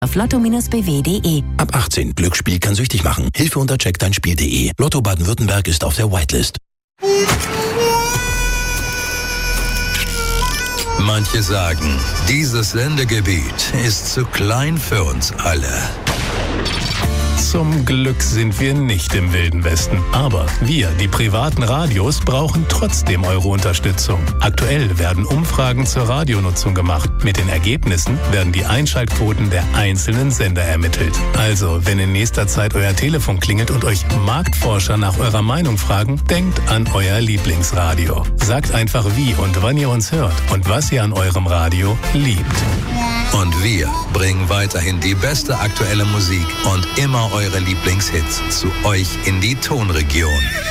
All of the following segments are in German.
auf lotto-bw.de. Ab 18. Glücksspiel kann süchtig machen. Hilfe unter checkdeinspiel.de. Lotto Baden-Württemberg ist auf der Whitelist. Manche sagen, dieses Sendegebiet ist zu klein für uns alle. Zum Glück sind wir nicht im Wilden Westen. Aber wir, die privaten Radios, brauchen trotzdem eure Unterstützung. Aktuell werden Umfragen zur Radionutzung gemacht. Mit den Ergebnissen werden die Einschaltquoten der einzelnen Sender ermittelt. Also, wenn in nächster Zeit euer Telefon klingelt und euch Marktforscher nach eurer Meinung fragen, denkt an euer Lieblingsradio. Sagt einfach wie und wann ihr uns hört und was ihr an eurem Radio liebt. Und wir bringen weiterhin die beste aktuelle Musik und immer eure Lieblingshits zu euch in die Tonregion.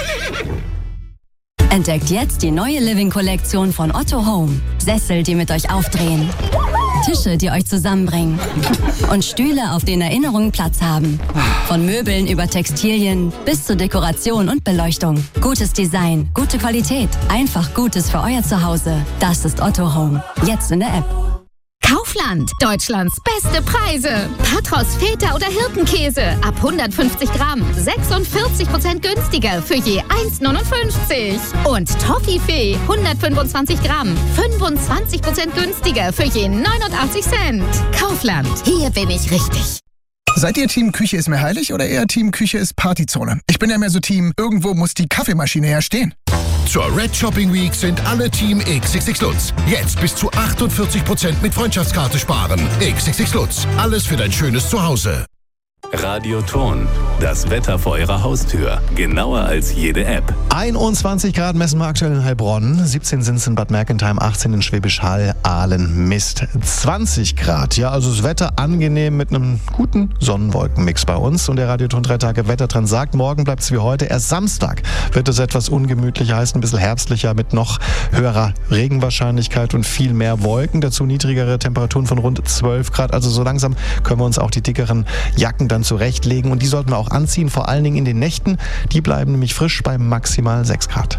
Entdeckt jetzt die neue Living-Kollektion von Otto Home. Sessel, die mit euch aufdrehen. Tische, die euch zusammenbringen. Und Stühle, auf denen Erinnerungen Platz haben. Von Möbeln über Textilien bis zur Dekoration und Beleuchtung. Gutes Design, gute Qualität. Einfach Gutes für euer Zuhause. Das ist Otto Home. Jetzt in der App. Kaufland, Deutschlands beste Preise. Patros, Feta oder Hirtenkäse ab 150 Gramm, 46% günstiger für je 1,59. Und Toffifee, 125 Gramm, 25% günstiger für je 89 Cent. Kaufland, hier bin ich richtig. Seid ihr Team Küche ist mir heilig oder eher Team Küche ist Partyzone? Ich bin ja mehr so Team, irgendwo muss die Kaffeemaschine ja stehen. Zur Red Shopping Week sind alle Team XXX Lutz. Jetzt bis zu 48% mit Freundschaftskarte sparen. XXX Lutz. Alles für dein schönes Zuhause. Radioton, das Wetter vor eurer Haustür. Genauer als jede App. 21 Grad messen wir aktuell in Heilbronn, 17 sind es in Bad Mergentheim, 18 in Schwäbisch Hall, Aalen, Mist, 20 Grad. Ja, also das Wetter angenehm mit einem guten Sonnenwolkenmix bei uns. Und der Radioton 3 Tage Wettertrend sagt, morgen bleibt es wie heute. Erst Samstag wird es etwas ungemütlicher, heißt ein bisschen herbstlicher mit noch höherer Regenwahrscheinlichkeit und viel mehr Wolken. Dazu niedrigere Temperaturen von rund 12 Grad. Also so langsam können wir uns auch die dickeren Jacken dann zurechtlegen. Und die sollten wir auch anziehen, vor allen Dingen in den Nächten. Die bleiben nämlich frisch bei maximal 6 Grad.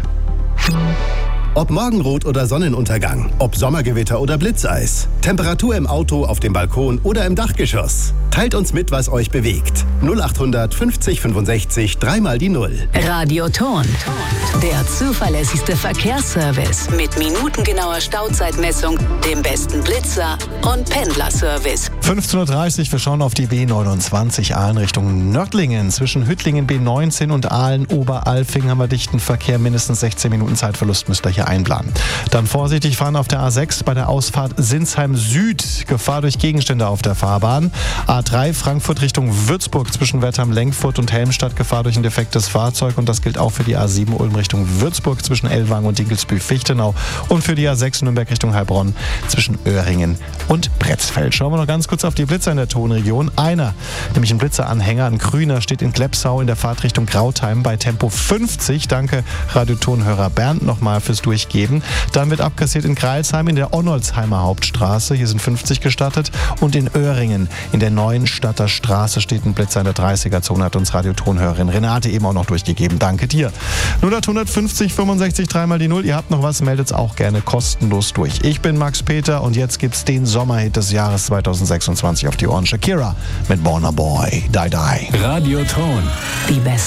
Ob Morgenrot oder Sonnenuntergang, ob Sommergewitter oder Blitzeis, Temperatur im Auto, auf dem Balkon oder im Dachgeschoss. Teilt uns mit, was euch bewegt. 0800 50 65 3 die 0. Radioton, der zuverlässigste Verkehrsservice mit minutengenauer Stauzeitmessung, dem besten Blitzer und Pendlerservice. 15:30 Uhr, wir schauen auf die B29 Aalen Richtung Nördlingen. Zwischen Hüttlingen B19 und Aalen-Oberalfing haben wir dichten Verkehr, mindestens 16 Minuten Zeitverlust müsst ihr hier einplanen. Dann vorsichtig fahren auf der A6 bei der Ausfahrt Sinsheim Süd. Gefahr durch Gegenstände auf der Fahrbahn. A3 Frankfurt Richtung Würzburg zwischen Wertheim-Lenkfurt und Helmstadt. Gefahr durch ein defektes Fahrzeug. Und das gilt auch für die A7 Ulm Richtung Würzburg zwischen Ellwangen und Dinkelsbühl-Fichtenau. Und für die A6 Nürnberg Richtung Heilbronn zwischen Öhringen und Bretzfeld. Schauen wir noch ganz kurz auf die Blitzer in der Tonregion. Einer, nämlich ein Blitzeranhänger, ein grüner, steht in Glebsau in der Fahrtrichtung Grautheim bei Tempo 50. Danke Radiotonhörer Bernd nochmal fürs Durchgeben. Dann wird abkassiert in Greilsheim in der Onnolsheimer Hauptstraße. Hier sind 50 gestattet. Und in Öhringen in der Neuenstadter Straße steht ein Blitzer in der 30er-Zone, hat uns Radiotonhörerin Renate eben auch noch durchgegeben. Danke dir. 0850 65 3 die 0. Ihr habt noch was, meldet es auch gerne kostenlos durch. Ich bin Max Peter und jetzt gibt's den Sommerhit des Jahres 2026 auf die Ohren. Shakira mit Born a Boy. Die Die. Radioton. Die beste